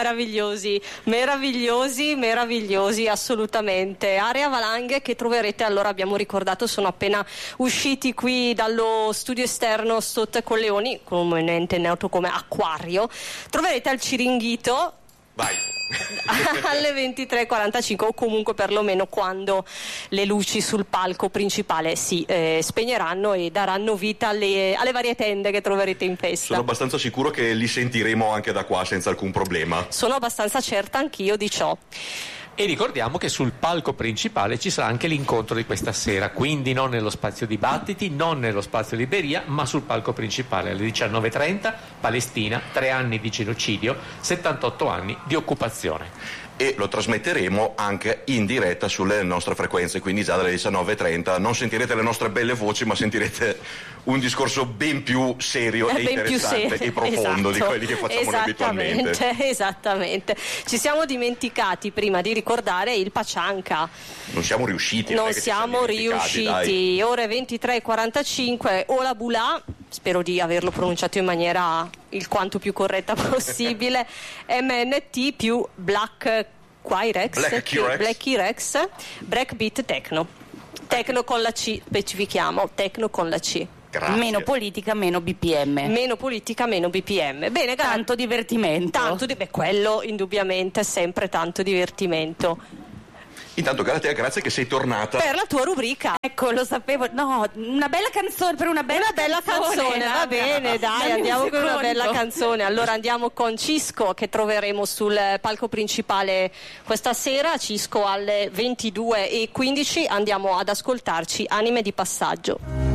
meravigliosi, assolutamente. Area Valanghe che troverete, allora abbiamo ricordato, sono appena usciti qui dallo studio esterno Stott Colleoni, comunemente noto come Acquario. Troverete al Ciringhito. Vai. Alle 23:45 o comunque perlomeno quando le luci sul palco principale si spegneranno e daranno vita alle varie tende che troverete in festa. Sono abbastanza sicuro che li sentiremo anche da qua senza alcun problema. Sono abbastanza certa anch'io di ciò. E ricordiamo che sul palco principale ci sarà anche l'incontro di questa sera, quindi non nello spazio dibattiti, non nello spazio libreria, ma sul palco principale alle 19:30, Palestina, 3 anni di genocidio, 78 anni di occupazione. E lo trasmetteremo anche in diretta sulle nostre frequenze, quindi già dalle 19:30 non sentirete le nostre belle voci, ma sentirete un discorso ben più serio e interessante e profondo di quelli che facciamo noi abitualmente. Esattamente. Ci siamo dimenticati prima di ricordare il Pacianca. Non siamo riusciti. Ore 23:45, Ola Bula, spero di averlo pronunciato in maniera il quanto più corretta possibile, MNT più Black Rex, Breakbeat Techno. Techno con la C, specifichiamo, Techno con la C. Grazie. Meno politica, meno BPM. Meno politica, meno BPM. Bene, tanto divertimento. Quello indubbiamente, sempre tanto divertimento. Intanto Galatea, grazie che sei tornata per la tua rubrica. Ecco, lo sapevo. No, una bella canzone per una bella canzone. Va bene, dai, andiamo con una bella canzone. Allora andiamo con Cisco, che troveremo sul palco principale questa sera. Cisco alle 22:15. Andiamo ad ascoltarci Anime di passaggio.